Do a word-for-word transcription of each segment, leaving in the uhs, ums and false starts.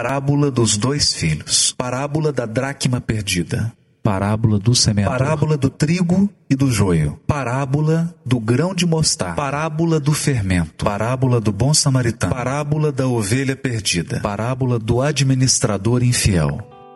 Parábola dos dois filhos. Parábola da dracma perdida. Parábola do semeador. Parábola do trigo e do joio. Parábola do grão de mostarda. Parábola do fermento. Parábola do bom samaritano. Parábola da ovelha perdida. Parábola do administrador infiel.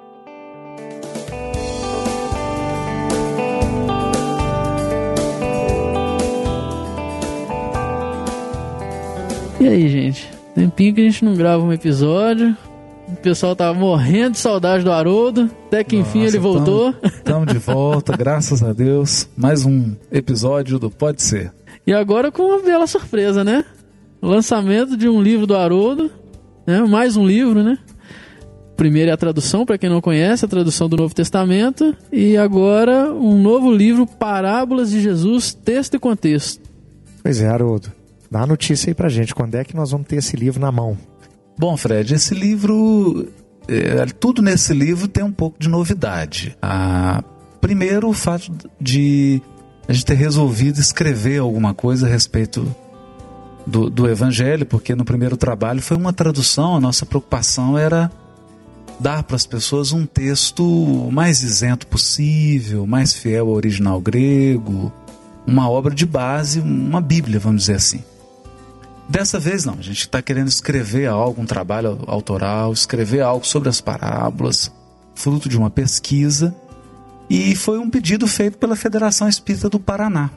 E aí, gente? Tempinho que a gente não grava um episódio. O pessoal tava morrendo de saudade do Haroldo. Até que enfim Nossa, ele voltou. Estamos de volta, graças a Deus. Mais um episódio do Pode Ser. E agora com uma bela surpresa, né? O lançamento de um livro do Haroldo, né? Mais um livro, né? Primeiro é a tradução, para quem não conhece, a tradução do Novo Testamento. E agora um novo livro, Parábolas de Jesus, texto e contexto. Pois é, Haroldo. Dá a notícia aí pra gente, quando é que nós vamos ter esse livro na mão? Bom, Fred, esse livro, é, tudo nesse livro tem um pouco de novidade. Ah, primeiro, o fato de a gente ter resolvido escrever alguma coisa a respeito do, do Evangelho, porque no primeiro trabalho foi uma tradução, a nossa preocupação era dar para as pessoas um texto mais isento possível, mais fiel ao original grego, uma obra de base, uma Bíblia, vamos dizer assim. Dessa vez não, a gente está querendo escrever algo, um trabalho autoral, escrever algo sobre as parábolas, fruto de uma pesquisa, e foi um pedido feito pela Federação Espírita do Paraná.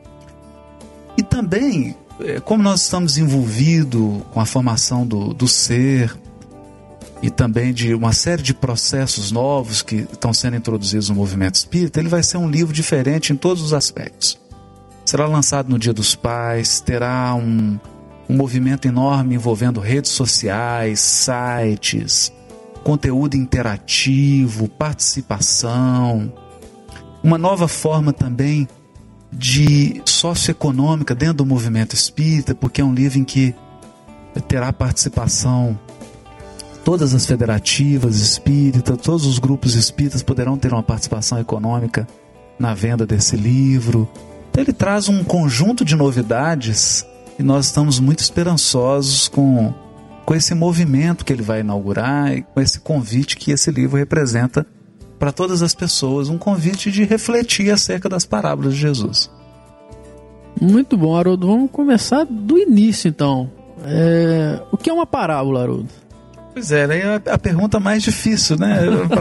E também, como nós estamos envolvidos com a formação do, do ser, e também de uma série de processos novos que estão sendo introduzidos no movimento espírita, ele vai ser um livro diferente em todos os aspectos. Será lançado no Dia dos Pais, terá um... um movimento enorme envolvendo redes sociais, sites, conteúdo interativo, participação, uma nova forma também de socioeconômica dentro do movimento espírita, porque é um livro em que terá participação todas as federativas espíritas, todos os grupos espíritas poderão ter uma participação econômica na venda desse livro. Então ele traz um conjunto de novidades e nós estamos muito esperançosos com, com esse movimento que ele vai inaugurar e com esse convite que esse livro representa para todas as pessoas. Um convite de refletir acerca das parábolas de Jesus. Muito bom, Haroldo. Vamos começar do início, então. É... O que é uma parábola, Haroldo? Pois é, é a pergunta mais difícil, né?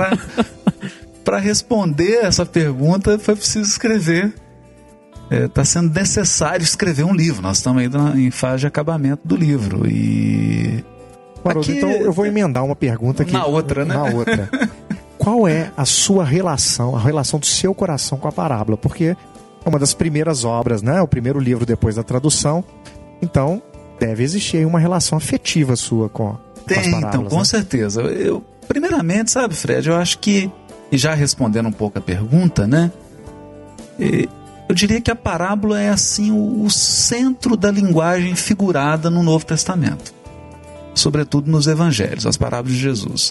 Para responder essa pergunta foi preciso escrever. Está é, sendo necessário escrever um livro. Nós estamos ainda em fase de acabamento do livro. E Haroldo, aqui... então eu vou emendar uma pergunta aqui. Na outra, né? Na outra. Qual é a sua relação, a relação do seu coração com a parábola? Porque é uma das primeiras obras, né? O primeiro livro depois da tradução. Então, deve existir aí uma relação afetiva sua com, Tem, com as parábolas. Então, com né? certeza. Eu, primeiramente, sabe, Fred, eu acho que, e já respondendo um pouco a pergunta, né? E, eu diria que a parábola é assim o, o centro da linguagem figurada no Novo Testamento, sobretudo nos Evangelhos, as parábolas de Jesus.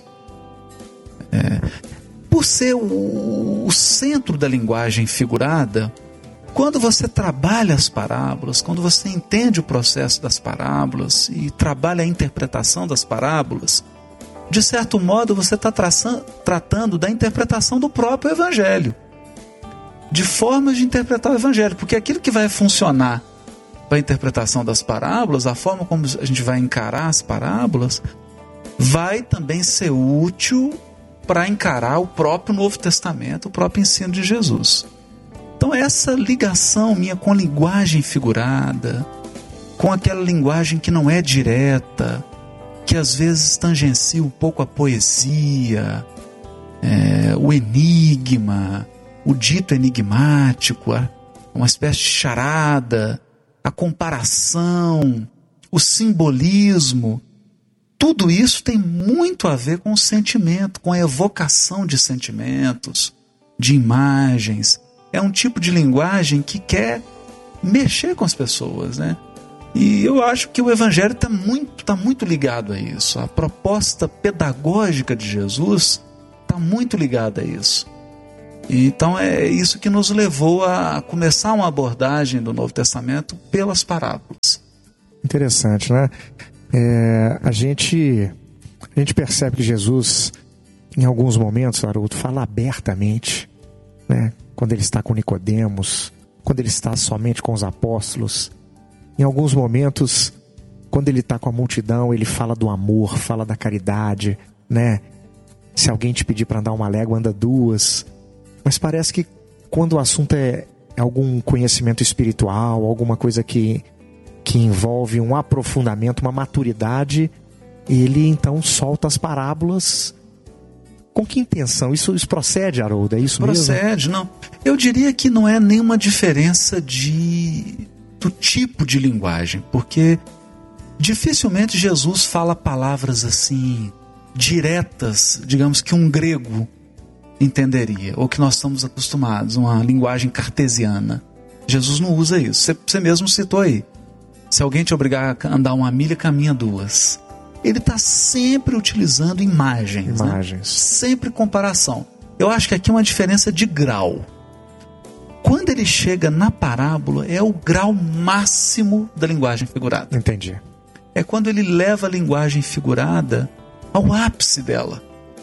É, por ser o, o centro da linguagem figurada, quando você trabalha as parábolas, quando você entende o processo das parábolas e trabalha a interpretação das parábolas, de certo modo você está tratando da interpretação do próprio Evangelho, de formas de interpretar o Evangelho, porque aquilo que vai funcionar para a interpretação das parábolas, a forma como a gente vai encarar as parábolas, vai também ser útil para encarar o próprio Novo Testamento, o próprio ensino de Jesus. Então essa ligação minha com a linguagem figurada, com aquela linguagem que não é direta, que às vezes tangencia um pouco a poesia, é, o enigma, o dito enigmático, uma espécie de charada, a comparação, o simbolismo, tudo isso tem muito a ver com o sentimento, com a evocação de sentimentos, de imagens. É um tipo de linguagem que quer mexer com as pessoas, né? E eu acho que o Evangelho está muito, tá muito ligado a isso. A proposta pedagógica de Jesus está muito ligada a isso. Então é isso que nos levou a começar uma abordagem do Novo Testamento pelas parábolas. Interessante, né? É, a gente A gente percebe que Jesus, em alguns momentos, Haroldo, fala abertamente, né? Quando ele está com Nicodemos, quando ele está somente com os apóstolos. Em alguns momentos, quando ele está com a multidão, ele fala do amor, fala da caridade, né? Se alguém te pedir para andar uma légua, anda duas. Mas parece que quando o assunto é algum conhecimento espiritual, alguma coisa que, que envolve um aprofundamento, uma maturidade, ele então solta as parábolas. Com que intenção? Isso, isso procede, Haroldo? É isso procede, mesmo? Procede, não. Eu diria que não é nenhuma diferença de, do tipo de linguagem, porque dificilmente Jesus fala palavras assim, diretas, digamos que um grego entenderia, ou que nós estamos acostumados, uma linguagem cartesiana. Jesus não usa isso. Você, você mesmo citou aí. Se alguém te obrigar a andar uma milha, caminha duas. Ele está sempre utilizando imagens, imagens. Né? Sempre comparação. Eu acho que aqui é uma diferença de grau. Quando ele chega na parábola, é o grau máximo da linguagem figurada. Entendi. É quando ele leva a linguagem figurada ao ápice dela.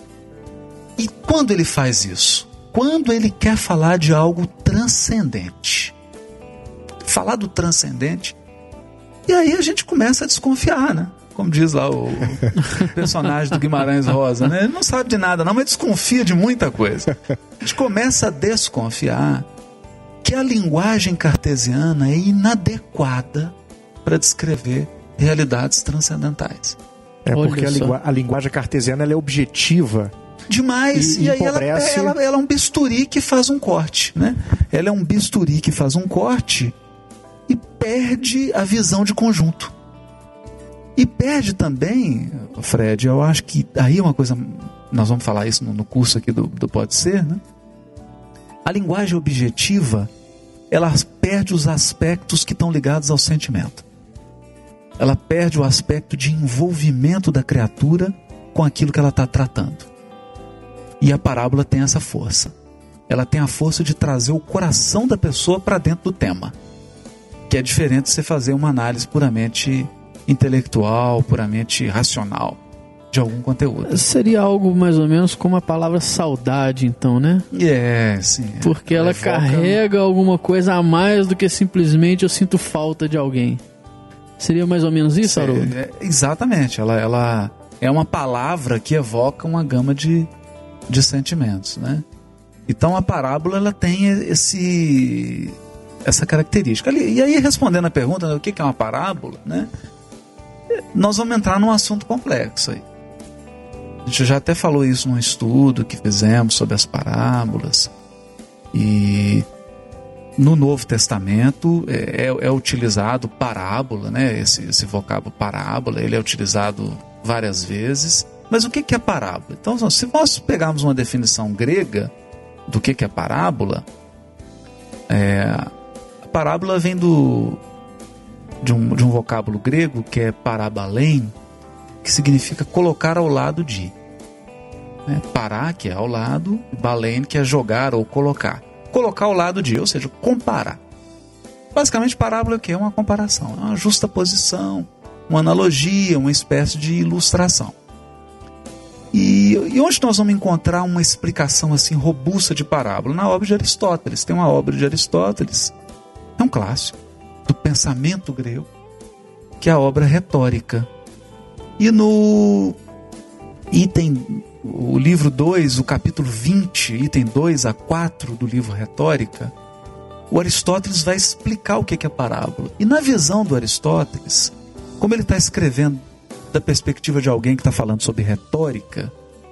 E quando ele faz isso? Quando ele quer falar de algo transcendente. Falar do transcendente. E aí a gente começa a desconfiar, né? Como diz lá o personagem do Guimarães Rosa, né? Ele não sabe de nada não, mas desconfia de muita coisa. A gente começa a desconfiar que a linguagem cartesiana é inadequada para descrever realidades transcendentais. É porque a, lingu- a linguagem cartesiana ela é objetiva. Demais. E, e aí ela, ela, ela é um bisturi que faz um corte, né? Ela é um bisturi que faz um corte e perde a visão de conjunto. E perde também, Fred, eu acho que aí é uma coisa, nós vamos falar isso no, no curso aqui do, do Pode Ser, né? A linguagem objetiva, ela perde os aspectos que estão ligados ao sentimento. Ela perde o aspecto de envolvimento da criatura com aquilo que ela está tratando. E a parábola tem essa força. Ela tem a força de trazer o coração da pessoa para dentro do tema. Que é diferente de você fazer uma análise puramente intelectual, puramente racional de algum conteúdo. Seria algo mais ou menos como a palavra saudade, então, né? É, sim. É. Porque ela, ela evoca... carrega alguma coisa a mais do que simplesmente eu sinto falta de alguém. Seria mais ou menos isso, Haroldo? É, exatamente. Ela, ela é uma palavra que evoca uma gama de, de sentimentos, né? Então a parábola ela tem esse, essa característica. E aí, respondendo a pergunta, né, o que é uma parábola, né? Nós vamos entrar num assunto complexo aí. A gente já até falou isso num estudo que fizemos sobre as parábolas. E no Novo Testamento é, é utilizado parábola, né? Esse, esse vocábulo parábola, ele é utilizado várias vezes. Mas o que é parábola? Então, se nós pegarmos uma definição grega do que é parábola, é, a parábola vem do, de, um, de um vocábulo grego que é parabalein, que significa colocar ao lado de. Né? Pará, que é ao lado, balein, que é jogar ou colocar. Colocar ao lado de, ou seja, comparar. Basicamente, parábola é o quê? É uma comparação, é uma justaposição, uma analogia, uma espécie de ilustração. E, e onde nós vamos encontrar uma explicação assim robusta de parábola? Na obra de Aristóteles. Tem uma obra de Aristóteles, é um clássico do pensamento grego, que é a obra Retórica. E no item, o livro dois, o capítulo vinte, item dois a quatro do livro Retórica, o Aristóteles vai explicar o que é parábola. E na visão do Aristóteles, como ele está escrevendo da perspectiva de alguém que está falando sobre retórica,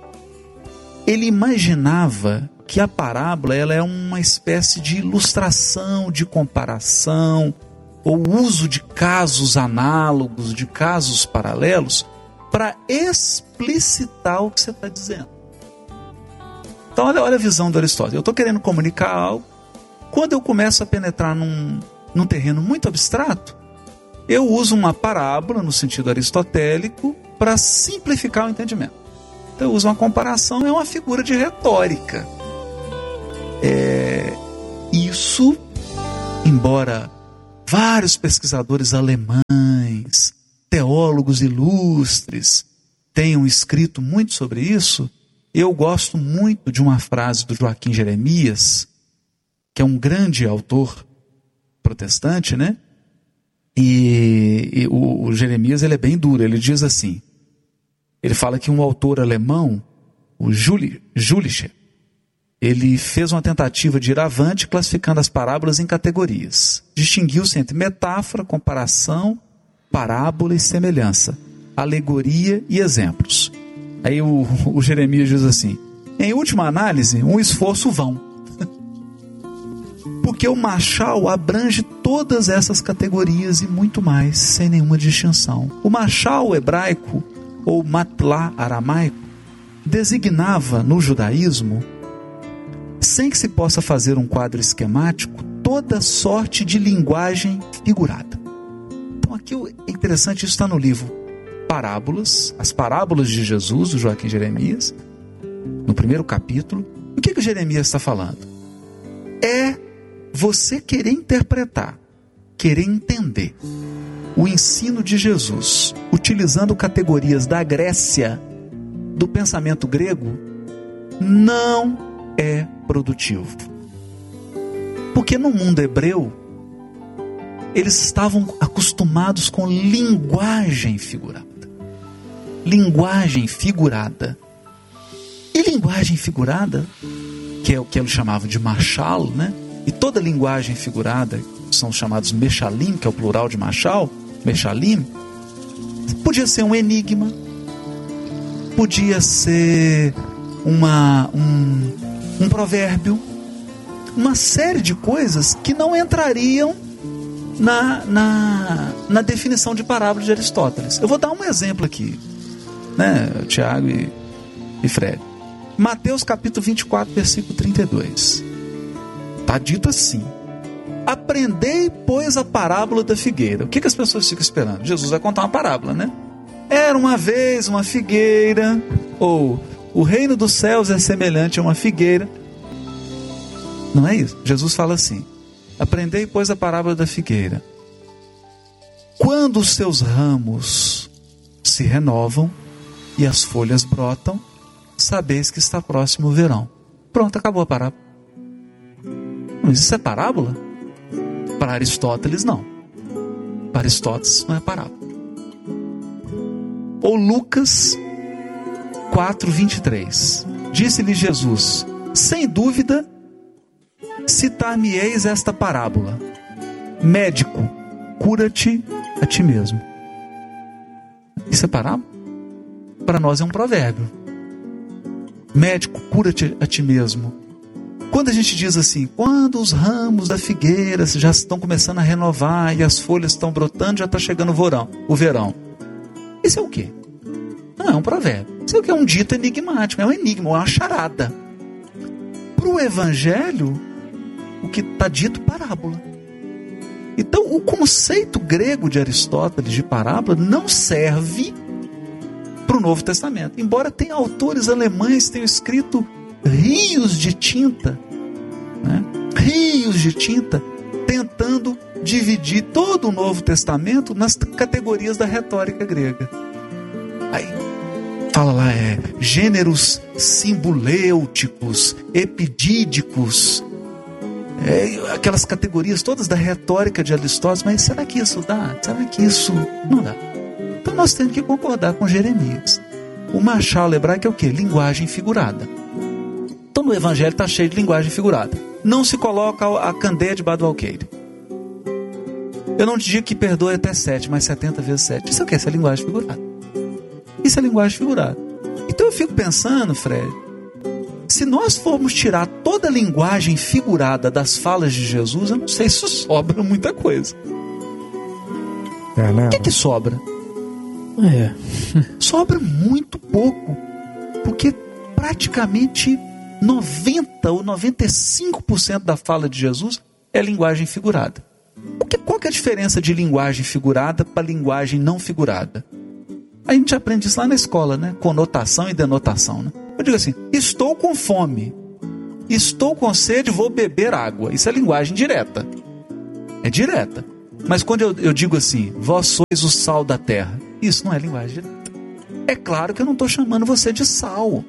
ele imaginava que a parábola ela é uma espécie de ilustração, de comparação, ou uso de casos análogos, de casos paralelos, para explicitar o que você está dizendo. Então olha, olha a visão do Aristóteles. Eu estou querendo comunicar algo, quando eu começo a penetrar num, num terreno muito abstrato, eu uso uma parábola, no sentido aristotélico, para simplificar o entendimento. Então eu uso uma comparação, é uma figura de retórica. É, isso, embora vários pesquisadores alemães, teólogos ilustres, tenham escrito muito sobre isso, eu gosto muito de uma frase do Joaquim Jeremias, que é um grande autor protestante, né? E, e o, o Jeremias, ele é bem duro, ele diz assim, ele fala que um autor alemão, o Jülicher, ele fez uma tentativa de ir avante classificando as parábolas em categorias. Distinguiu-se entre metáfora, comparação, parábola e semelhança, alegoria e exemplos. Aí o, o Jeremias diz assim, em última análise, um esforço vão. Porque o machal abrange todas essas categorias e muito mais, sem nenhuma distinção. O machal hebraico, ou matlá aramaico, designava no judaísmo, sem que se possa fazer um quadro esquemático, toda sorte de linguagem figurada. Então aqui é interessante, isso está no livro Parábolas, as parábolas de Jesus, do Joaquim Jeremias, no primeiro capítulo. O que que Jeremias está falando? É você querer interpretar, querer entender o ensino de Jesus, utilizando categorias da Grécia, do pensamento grego, não é produtivo. Porque no mundo hebreu, eles estavam acostumados com linguagem figurada. Linguagem figurada. E linguagem figurada, que é o que eles chamavam de machal, né? E toda linguagem figurada, são chamados mechalim, que é o plural de machal, mechalim, podia ser um enigma, podia ser uma, um, um provérbio, uma série de coisas que não entrariam na, na, na definição de parábola de Aristóteles. Eu vou dar um exemplo aqui, né, Tiago e, e Fred. Mateus capítulo vinte e quatro, versículo trinta e dois. Está dito assim: aprendei, pois, a parábola da figueira. O que, que as pessoas ficam esperando? Jesus vai contar uma parábola, né? Era uma vez uma figueira, ou o reino dos céus é semelhante a uma figueira. Não é isso? Jesus fala assim: aprendei, pois, a parábola da figueira. Quando os seus ramos se renovam e as folhas brotam, sabeis que está próximo o verão. Pronto, acabou a parábola. Mas isso é parábola? Para Aristóteles, não. Para Aristóteles, não é parábola. Ou Lucas quatro, vinte e três. Disse-lhe Jesus: sem dúvida, citar-me-eis esta parábola: médico, cura-te a ti mesmo. Isso é parábola? Para nós é um provérbio. Médico, cura-te a ti mesmo. Quando a gente diz assim, quando os ramos da figueira já estão começando a renovar e as folhas estão brotando, já está chegando o verão, o verão. Isso é o quê? Não é um provérbio. Isso é o que? É um dito enigmático, é um enigma, é uma charada. Para o evangelho, o que está dito, parábola. Então, o conceito grego de Aristóteles de parábola não serve para o Novo Testamento. Embora tenha autores alemães que tenham escrito rios de tinta, né? rios de tinta, tentando dividir todo o Novo Testamento nas categorias da retórica grega. Aí fala lá, é gêneros simbolêuticos, epidídicos, é, aquelas categorias todas da retórica de Aristóteles. Mas será que isso dá? Será que isso não dá? Então nós temos que concordar com Jeremias. O machal hebraico é o quê? Linguagem figurada. Então no evangelho está cheio de linguagem figurada. Não se coloca a candeia debaixo do alqueire. Eu não te digo que perdoe até sete, mas setenta vezes sete. Isso é o quê? Isso é linguagem figurada. Isso é linguagem figurada. Então eu fico pensando, Fred, se nós formos tirar toda a linguagem figurada das falas de Jesus, eu não sei se sobra muita coisa. É, né? O que que sobra? É. Sobra muito pouco, porque praticamente noventa ou noventa e cinco por cento da fala de Jesus é linguagem figurada. Porque qual que é a diferença de linguagem figurada para linguagem não figurada? A gente aprende isso lá na escola, né? Conotação e denotação, né? Eu digo assim: estou com fome, estou com sede, vou beber água. Isso é linguagem direta. É direta. Mas quando eu, eu digo assim, vós sois o sal da terra, isso não é linguagem direta. É claro que eu não estou chamando você de sal.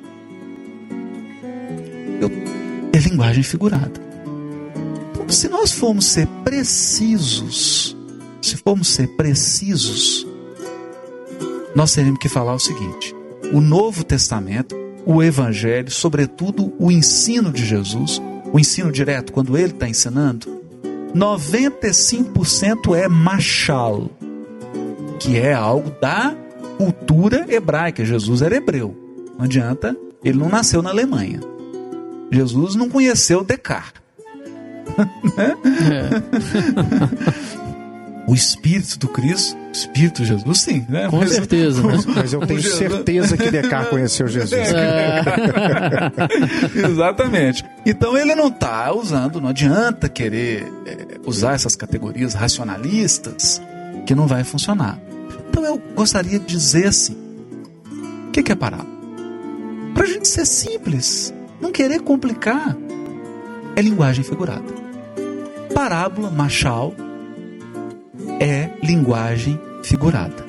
Eu, é linguagem figurada. Então, se nós formos ser precisos, se formos ser precisos, nós teremos que falar o seguinte: o Novo Testamento, o Evangelho, sobretudo o ensino de Jesus, o ensino direto, quando ele está ensinando, noventa e cinco por cento é mashal, que é algo da cultura hebraica. Jesus era hebreu. Não adianta, ele não nasceu na Alemanha. Jesus não conheceu Descartes. É. O Espírito do Cristo, o Espírito de Jesus, sim, né? Com mas, certeza. Né? Mas eu tenho certeza que Descartes conheceu Jesus. É. Exatamente. Então ele não está usando, não adianta querer é, usar essas categorias racionalistas, que não vai funcionar. Então eu gostaria de dizer assim: o que, que é parábola? Para a gente ser simples, não querer complicar, é linguagem figurada. Parábola, machal, é linguagem figurada.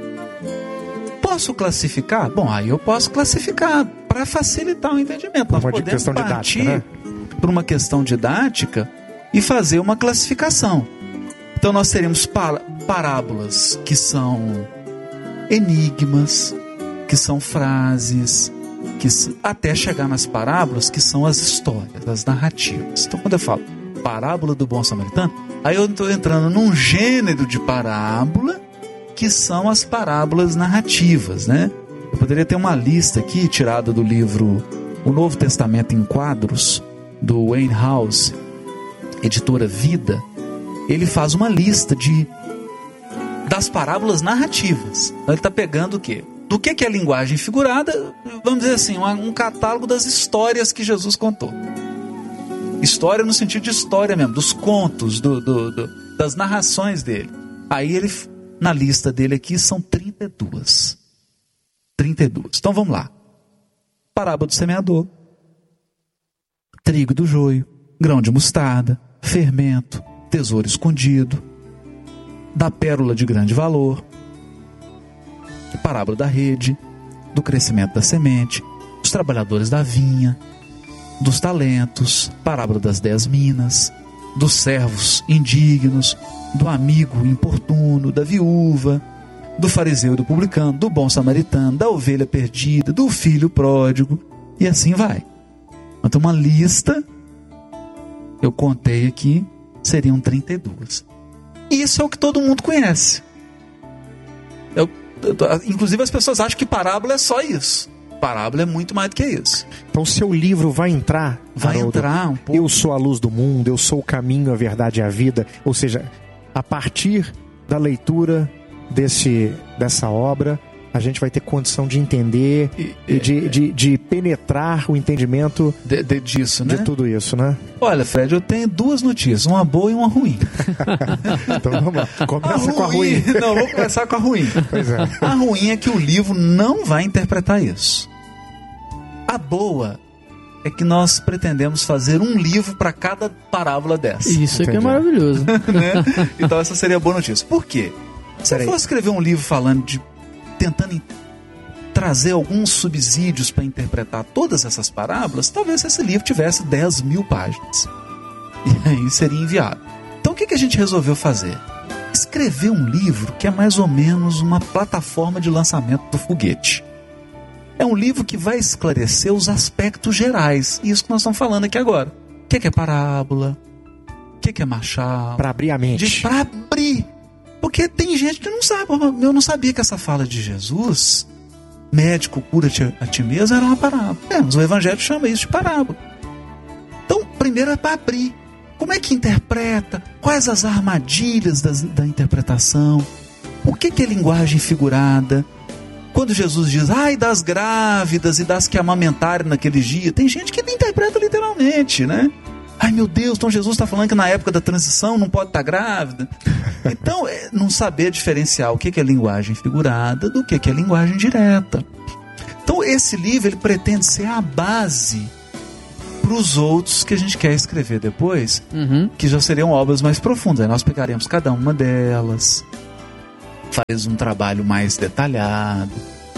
Posso classificar? Bom, aí eu posso classificar para facilitar o entendimento. Nós uma podemos questão partir didática, né? para uma questão didática e fazer uma classificação. Então nós teremos par- parábolas que são enigmas, que são frases, que s- até chegar nas parábolas que são as histórias, as narrativas. Então quando eu falo parábola do bom samaritano, aí eu estou entrando num gênero de parábola que são as parábolas narrativas, né? Eu poderia ter uma lista aqui tirada do livro O Novo Testamento em Quadros, do Wayne House, editora Vida. Ele faz uma lista de das parábolas narrativas. Então ele está pegando o quê? Do que, que é linguagem figurada? Vamos dizer assim, um, um catálogo das histórias que Jesus contou. História no sentido de história mesmo, dos contos, do, do, do, das narrações dele. Aí ele, na lista dele aqui, são trinta e duas. trinta e duas. Então vamos lá. Parábola do semeador, trigo do joio, grão de mostarda, fermento, tesouro escondido, da pérola de grande valor, parábola da rede, do crescimento da semente, dos trabalhadores da vinha, dos talentos, parábola das dez minas, dos servos indignos, do amigo importuno, da viúva, do fariseu e do publicano, do bom samaritano, da ovelha perdida, do filho pródigo, e assim vai. Então uma lista, eu contei aqui, seriam trinta e duas. Isso é o que todo mundo conhece. Eu, eu, inclusive as pessoas acham que parábola é só isso. Parábola é muito mais do que isso. Então seu livro vai entrar, vai Haroldo, entrar um pouco. Eu sou a luz do mundo, eu sou o caminho, a verdade e a vida. Ou seja, a partir da leitura desse, dessa obra, a gente vai ter condição de entender e, e de, de, de penetrar o entendento de, de, disso, né? de tudo isso, né? Olha, Fred, eu tenho duas notícias, uma boa e uma ruim. Então vamos lá, começa a com a ruim. Não, vou começar com a ruim. Pois é. A ruim é que o livro não vai interpretar isso. A boa é que nós pretendemos fazer um livro para cada parábola dessa. Isso é que é maravilhoso. Né? Então essa seria a boa notícia. Por quê? Se eu for escrever um livro falando de tentando in- trazer alguns subsídios para interpretar todas essas parábolas, talvez esse livro tivesse dez mil páginas. E aí seria enviado. Então o que, que a gente resolveu fazer? Escrever um livro que é mais ou menos uma plataforma de lançamento do foguete. É um livro que vai esclarecer os aspectos gerais. Isso que nós estamos falando aqui agora. O que, que é parábola? O que, que é machado? Para abrir a mente. Para abrir. Porque tem gente que não sabe. Eu não sabia que essa fala de Jesus, médico, cura-te a ti mesmo, era uma parábola. É, mas o Evangelho chama isso de parábola. Então, primeiro é para abrir. Como é que interpreta? Quais as armadilhas das, da interpretação? O que, que é linguagem figurada? Quando Jesus diz, ai das grávidas e das que amamentarem naquele dia, tem gente que não interpreta literalmente, né? Ai meu Deus, então Jesus está falando que na época da transição não pode estar grávida. Então, é não saber diferenciar o que é linguagem figurada do que é linguagem direta. Então, esse livro ele pretende ser a base para os outros que a gente quer escrever depois, Uhum. que já seriam obras mais profundas. Aí nós pegaremos cada uma delas, faz um trabalho mais detalhado,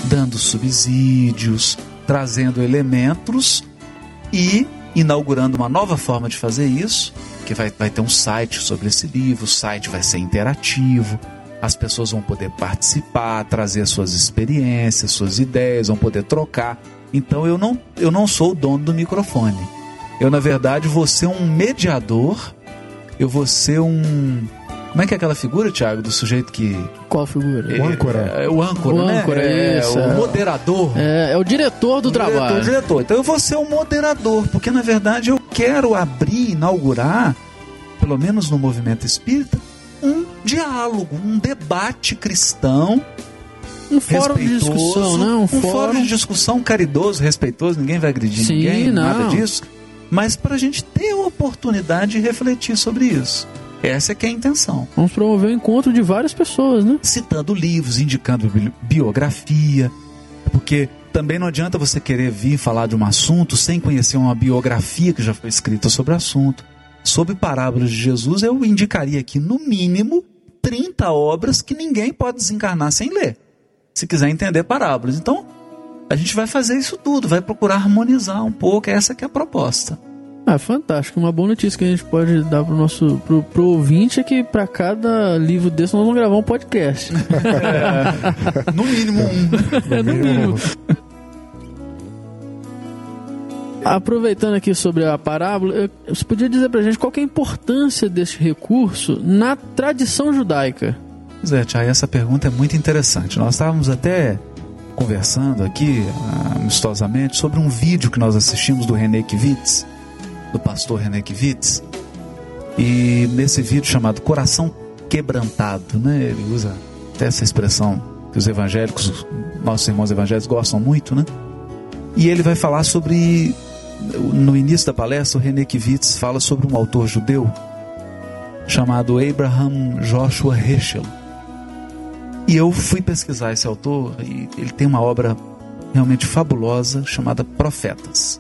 dando subsídios, trazendo elementos e inaugurando uma nova forma de fazer isso, que vai, vai ter um site sobre esse livro, o site vai ser interativo, as pessoas vão poder participar, trazer suas experiências, suas ideias, vão poder trocar. Então eu não, eu não sou o dono do microfone. Eu, na verdade, vou ser um mediador, eu vou ser um... Como é que é aquela figura, Thiago, do sujeito que... Qual figura? É, O âncora. É, é o âncora, o né? âncora, é, isso, o é. moderador. É, é o diretor do o trabalho. Diretor, o diretor. Então eu vou ser um moderador, porque, na verdade, eu quero abrir, inaugurar, pelo menos no movimento espírita, um diálogo, um debate cristão, um fórum de discussão, né? Um, um fórum... fórum de discussão caridoso, respeitoso, ninguém vai agredir Sim, ninguém, não. nada disso, mas para a gente ter a oportunidade de refletir sobre isso. Essa é que é a intenção. Vamos promover o encontro de várias pessoas, né? Citando livros, indicando bi- biografia, porque também não adianta você querer vir falar de um assunto sem conhecer uma biografia que já foi escrita sobre o assunto. Sobre parábolas de Jesus, eu indicaria aqui, no mínimo, trinta obras que ninguém pode desencarnar sem ler, se quiser entender parábolas. Então, a gente vai fazer isso tudo, vai procurar harmonizar um pouco, essa que é a proposta. Ah, fantástico. Uma boa notícia que a gente pode dar pro nosso pro, pro ouvinte é que para cada livro desse nós vamos gravar um podcast. É, no mínimo um. É, no mínimo. Aproveitando aqui sobre a parábola, você podia dizer pra gente qual que é a importância desse recurso na tradição judaica? Pois é, Tchai, essa pergunta é muito interessante. Nós estávamos até conversando aqui, amistosamente, sobre um vídeo que nós assistimos do René Kivitz, do pastor René Kivitz, e nesse vídeo chamado Coração Quebrantado, né? Ele usa até essa expressão que os evangélicos, nossos irmãos evangélicos gostam muito, né? E ele vai falar sobre, no início da palestra, o René Kivitz fala sobre um autor judeu chamado Abraham Joshua Heschel. E eu fui pesquisar esse autor, e ele tem uma obra realmente fabulosa chamada Profetas.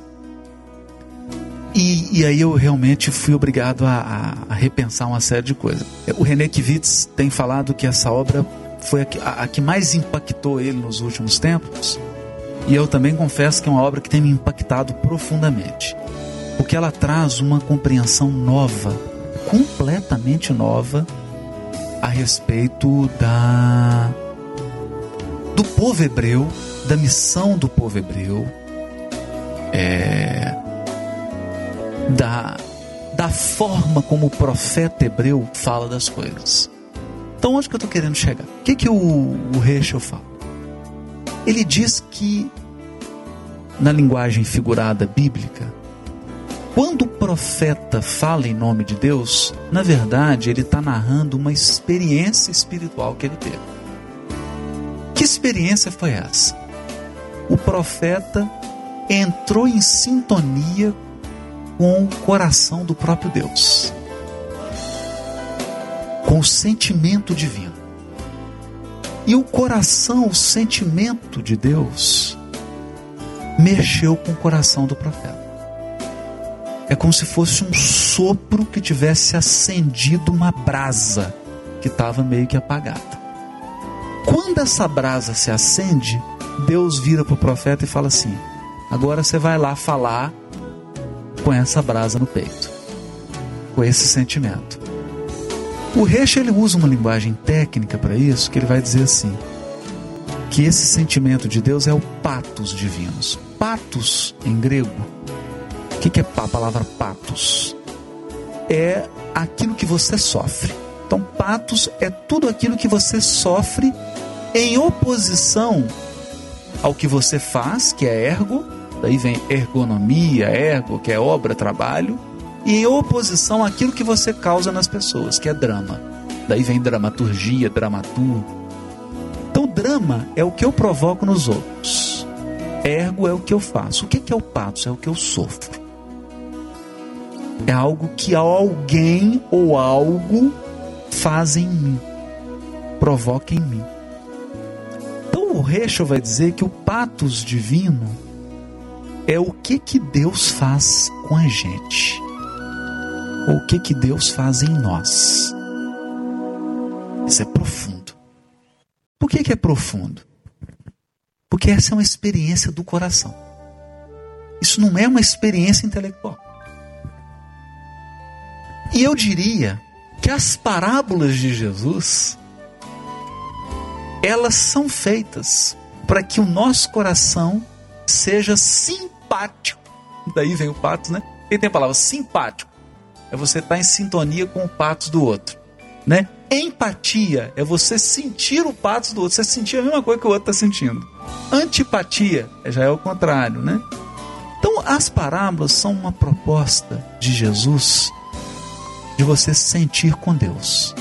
E, e aí eu realmente fui obrigado a, a, a repensar uma série de coisas. O René Kivitz tem falado que essa obra foi a que, a, a que mais impactou ele nos últimos tempos. E eu também confesso que é uma obra que tem me impactado profundamente. Porque ela traz uma compreensão nova, completamente nova, a respeito da, do povo hebreu, da missão do povo hebreu, é... Da, da forma como o profeta hebreu fala das coisas. Então, onde que eu estou querendo chegar? O que, que o, o Heschel fala? Ele diz que, na linguagem figurada bíblica, quando o profeta fala em nome de Deus, na verdade, ele está narrando uma experiência espiritual que ele teve. Que experiência foi essa? O profeta entrou em sintonia com o coração do próprio Deus, com o sentimento divino. E o coração, o sentimento de Deus, mexeu com o coração do profeta. É como se fosse um sopro que tivesse acendido uma brasa que estava meio que apagada. Quando essa brasa se acende, Deus vira para o profeta e fala assim: agora você vai lá falar com essa brasa no peito, com esse sentimento. O Heschel, ele usa uma linguagem técnica para isso, que ele vai dizer assim, que esse sentimento de Deus é o patos divinos. Patos, em grego, o que, que é a palavra patos? É aquilo que você sofre. Então, patos é tudo aquilo que você sofre em oposição ao que você faz, que é ergo. Daí vem ergonomia, ergo, que é obra, trabalho, e em oposição àquilo que você causa nas pessoas, que é drama. Daí vem dramaturgia, dramaturgo. Então, drama é o que eu provoco nos outros. Ergo é o que eu faço. O que é o patos? É o que eu sofro. É algo que alguém ou algo faz em mim, provoca em mim. Então, o Heschel vai dizer que o patos divino é o que que Deus faz com a gente, ou o que que Deus faz em nós. Isso é profundo. Por que que é profundo? Porque essa é uma experiência do coração. Isso não é uma experiência intelectual. E eu diria que as parábolas de Jesus, elas são feitas para que o nosso coração seja simpático. Daí vem o patos, né? Quem tem a palavra simpático? É você estar em sintonia com o patos do outro, né? Empatia é você sentir o patos do outro, você sentir a mesma coisa que o outro está sentindo. Antipatia já é o contrário, né? Então as parábolas são uma proposta de Jesus de você sentir com Deus.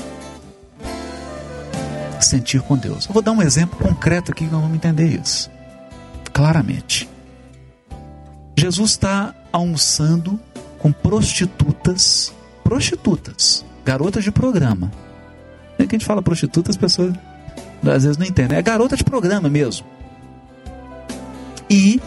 Sentir com Deus. Eu vou dar um exemplo concreto aqui que nós vamos entender isso claramente. Jesus está almoçando com prostitutas, prostitutas, garotas de programa. É que a gente fala prostituta, as pessoas às vezes não entendem. É garota de programa mesmo. E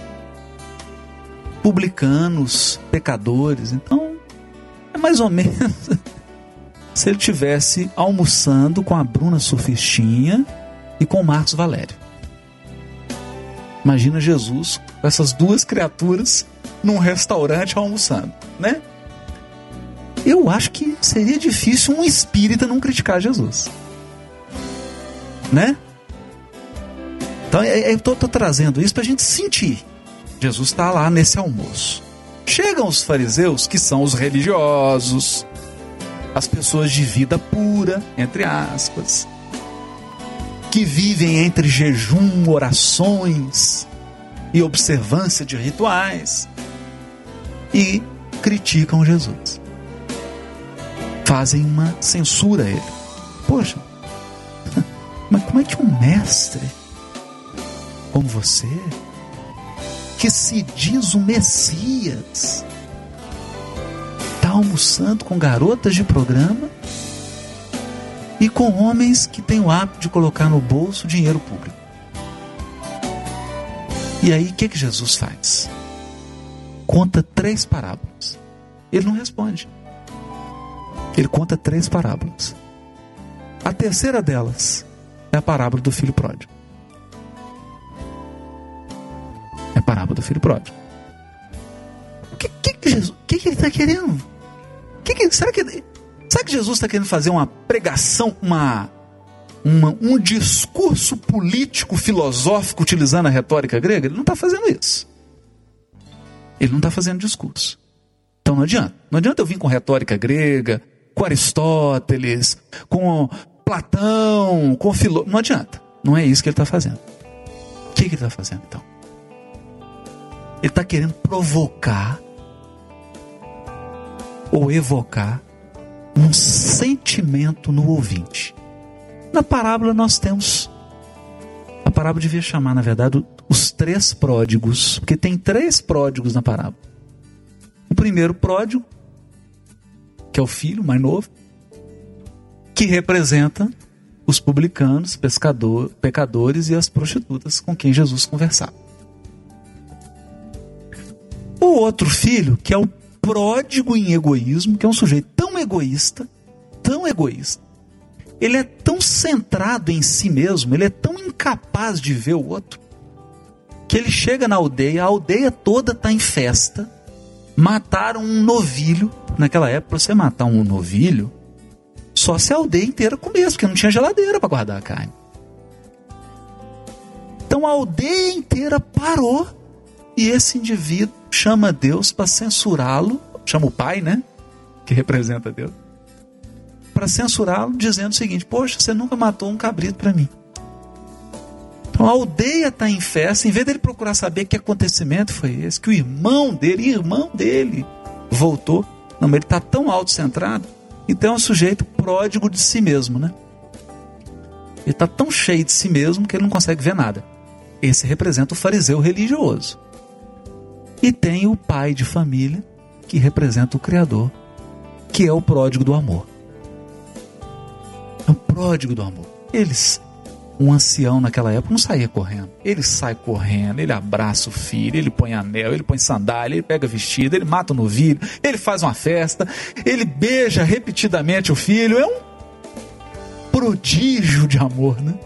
publicanos, pecadores. Então, é mais ou menos se ele tivesse almoçando com a Bruna Surfistinha e com o Marcos Valério. Imagina Jesus com essas duas criaturas num restaurante almoçando, né? Eu acho que seria difícil um espírita não criticar Jesus, né? Então eu tô, tô trazendo isso para a gente sentir. Jesus está lá nesse almoço. Chegam os fariseus, que são os religiosos, as pessoas de vida pura, entre aspas, que vivem entre jejum, orações e observância de rituais, e criticam Jesus. Fazem uma censura a ele. Poxa, mas como é que um mestre como você, que se diz o Messias, está almoçando com garotas de programa e com homens que têm o hábito de colocar no bolso dinheiro público? E aí o que, que Jesus faz? Conta três parábolas. Ele não responde. Ele conta três parábolas. A terceira delas é a parábola do filho pródigo. É a parábola do filho pródigo. O que, que, que, Jesus, que, que ele está querendo? Que que, será, que, será que Jesus está querendo fazer uma pregação, uma, uma, um discurso político, filosófico, utilizando a retórica grega? Ele não está fazendo isso. Ele não está fazendo discurso. Então não adianta. Não adianta eu vir com retórica grega, com Aristóteles, com Platão, com Filó. Não adianta. Não é isso que ele está fazendo. O que, que ele está fazendo então? Ele está querendo provocar ou evocar um sentimento no ouvinte. Na parábola nós temos, a parábola devia chamar, na verdade, os três pródigos, porque tem três pródigos na parábola. O primeiro pródigo, que é o filho mais novo, que representa os publicanos, pescador, pecadores e as prostitutas com quem Jesus conversava. O outro filho, que é o pródigo em egoísmo, que é um sujeito tão egoísta, tão egoísta, ele é tão centrado em si mesmo, ele é tão incapaz de ver o outro, que ele chega na aldeia, a aldeia toda está em festa, mataram um novilho. Naquela época, para você matar um novilho, só se a aldeia inteira comesse, porque não tinha geladeira para guardar a carne. Então a aldeia inteira parou, e esse indivíduo chama Deus para censurá-lo, chama o pai, né, que representa Deus, para censurá-lo, dizendo o seguinte: poxa, você nunca matou um cabrito para mim. Então a aldeia está em festa, em vez dele procurar saber que acontecimento foi esse, que o irmão dele, irmão dele, voltou. Não, mas ele está tão autocentrado, então é um sujeito pródigo de si mesmo, né? Ele está tão cheio de si mesmo que ele não consegue ver nada. Esse representa o fariseu religioso. E tem o pai de família, que representa o Criador, que é o pródigo do amor. É o pródigo do amor. Eles, um ancião naquela época não saía correndo. Ele sai correndo, ele abraça o filho, ele põe anel, ele põe sandália, ele pega vestido, ele mata o novilho, ele faz uma festa, ele beija repetidamente o filho. É um prodígio de amor, né?